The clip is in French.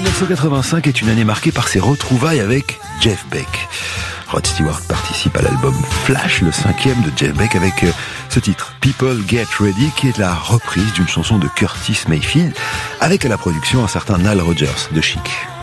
1985 est une année marquée par ses retrouvailles avec Jeff Beck. Rod Stewart participe à l'album Flash, le 5e de Jeff Beck, avec ce titre People Get Ready, qui est la reprise d'une chanson de Curtis Mayfield, avec à la production un certain Nile Rodgers de Chic.